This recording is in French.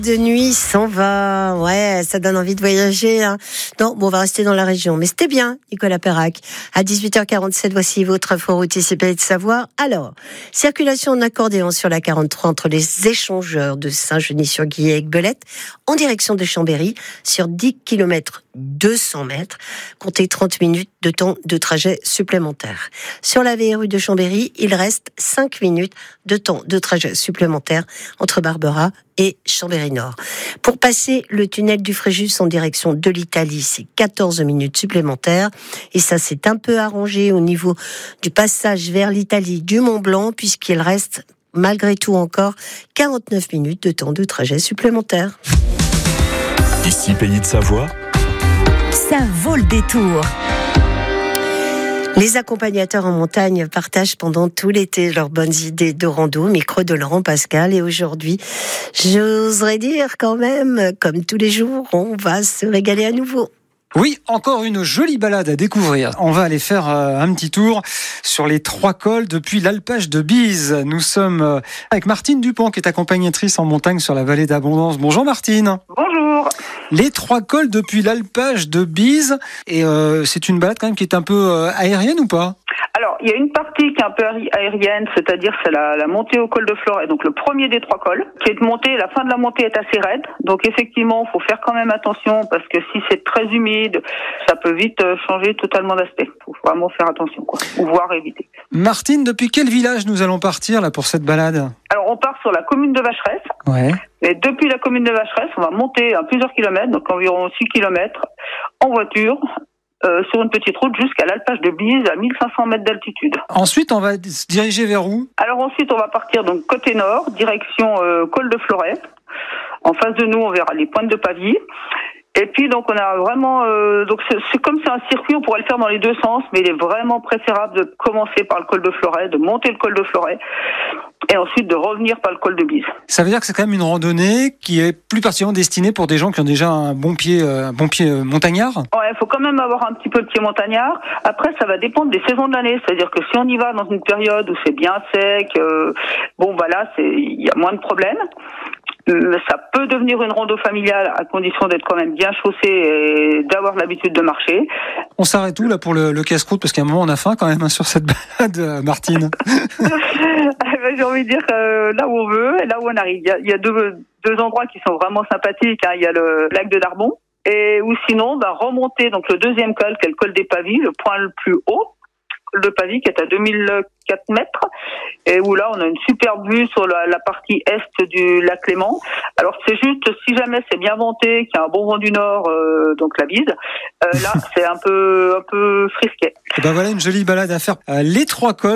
De nuit s'en va, ouais, ça donne envie de voyager. Hein. Non, bon, on va rester dans la région, mais c'était bien, Nicolas Perrac. À 18h47, voici votre info routier CPI de Savoie. Alors, circulation en accordéon sur la 43 entre les échangeurs de Saint-Genis-sur-Guiers et Belette, en direction de Chambéry, sur 10 km 200 mètres. Comptez 30 minutes de temps de trajet supplémentaire. Sur la vieille rue de Chambéry, il reste 5 minutes de temps de trajet supplémentaire entre Barbera et Chambéry-Nord. Pour passer le tunnel du Fréjus en direction de l'Italie, c'est 14 minutes supplémentaires. Et ça s'est un peu arrangé au niveau du passage vers l'Italie du Mont-Blanc, puisqu'il reste malgré tout encore 49 minutes de temps de trajet supplémentaire. Ici, Pays de Savoie. Ça vaut le détour. Les accompagnateurs en montagne partagent pendant tout l'été leurs bonnes idées de rando. Micro de Laurent Pascal. Et aujourd'hui, j'oserais dire quand même, comme tous les jours, on va se régaler à nouveau. Oui, encore une jolie balade à découvrir. On va aller faire un petit tour sur les 3 cols depuis l'alpage de Bise. Nous sommes avec Martine Dupont, qui est accompagnatrice en montagne sur la vallée d'Abondance. Bonjour Martine. Bonjour. Les 3 cols depuis l'alpage de Bise. Et c'est une balade quand même qui est un peu aérienne ou pas ? Alors, il y a une partie qui est un peu aérienne, c'est-à-dire c'est la montée au col de Floret, donc le premier des 3 cols, qui est montée, la fin de la montée est assez raide, donc effectivement, il faut faire quand même attention, parce que si c'est très humide, ça peut vite changer totalement d'aspect. Il faut vraiment faire attention, quoi, ou voire éviter. Martine, depuis quel village nous allons partir là pour cette balade ? Alors, on part sur la commune de Vacheresse. Ouais. Et depuis la commune de Vacheresse, on va monter à plusieurs kilomètres, donc environ 6 kilomètres, en voiture, sur une petite route jusqu'à l'alpage de Bise à 1500 mètres d'altitude. Ensuite, on va se diriger vers où ? Alors ensuite, on va partir donc côté nord, direction col de Floret. En face de nous, on verra les pointes de Pavie. Et puis donc on a vraiment donc c'est comme c'est un circuit, on pourrait le faire dans les deux sens, mais il est vraiment préférable de commencer par le col de Floret, de monter le col de Floret et ensuite de revenir par le col de Bise. Ça veut dire que c'est quand même une randonnée qui est plus particulièrement destinée pour des gens qui ont déjà un bon pied montagnard. Ouais, il faut quand même avoir un petit peu le pied montagnard. Après, ça va dépendre des saisons de l'année, c'est-à-dire que si on y va dans une période où c'est bien sec, bon voilà, il y a moins de problèmes. Ça peut devenir une rando familiale à condition d'être quand même bien chaussé et d'avoir l'habitude de marcher. On s'arrête où là pour le casse-croûte, parce qu'à un moment on a faim quand même sur cette balade, Martine. J'ai envie de dire là où on veut, là où on arrive. Il y a deux endroits qui sont vraiment sympathiques. Hein. Il y a le lac de Darbon et ou sinon remonter donc le deuxième col, qui est le col des Pavis, le point le plus haut. De Pavie qui est à 2004 mètres et où là on a une superbe vue sur la partie est du lac Léman. Alors c'est juste si jamais c'est bien monté, qu'il y a un bon vent du nord, donc la Bise, là c'est un peu frisqué. Et ben voilà une jolie balade à faire. Les 3 cols.